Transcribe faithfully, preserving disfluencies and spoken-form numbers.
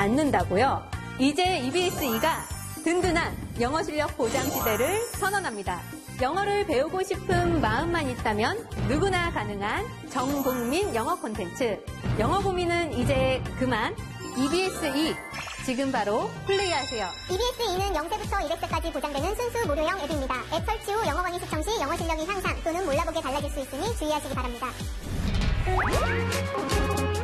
않는다고요. 이제 이비에스이가 든든한 영어 실력 보장 시대를 선언합니다. 영어를 배우고 싶은 마음만 있다면 누구나 가능한 전국민 영어 콘텐츠. 영어 고민은 이제 그만. 이비에스이 지금 바로 플레이하세요. 이비에스이는 영 세부터 이백 세까지 보장되는 순수 무료형 앱입니다. 앱 설치 후 영어권이 시청 시 영어 실력이 향상 또는 몰라보게 달라질 수 있으니 주의하시기 바랍니다.